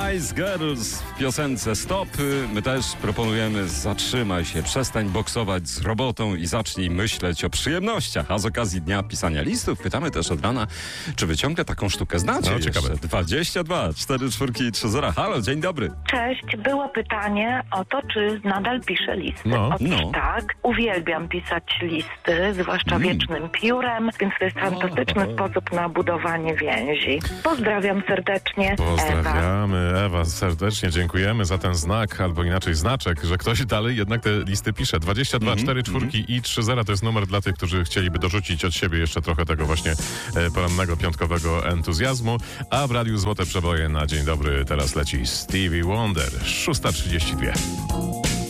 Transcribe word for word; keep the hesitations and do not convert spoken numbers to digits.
Spice Girls w piosence Stop. My też proponujemy zatrzymaj się, przestań boksować z robotą i zacznij myśleć o przyjemnościach. A z okazji Dnia Pisania Listów pytamy też od rana, czy wy ciągle taką sztukę znacie? No, ciekawe. dwadzieścia dwa, cztery czwórki, trzy zero. Halo, dzień dobry. Cześć, było pytanie o to, czy nadal piszę listy. No, Otóż no. tak, uwielbiam pisać listy, zwłaszcza Mm. wiecznym piórem, więc to jest fantastyczny sposób na budowanie więzi. Pozdrawiam serdecznie, Ewa. Pozdrawiamy, Ewa, serdecznie dziękujemy za ten znak, albo inaczej znaczek, że ktoś dalej jednak te listy pisze. dwadzieścia dwa, cztery czwórki i trzy zero to jest numer dla tych, którzy chcieliby dorzucić od siebie jeszcze trochę tego właśnie e, porannego, piątkowego entuzjazmu. A w Radiu Złote Przeboje na dzień dobry teraz leci Stevie Wonder, szósta trzydzieści dwa.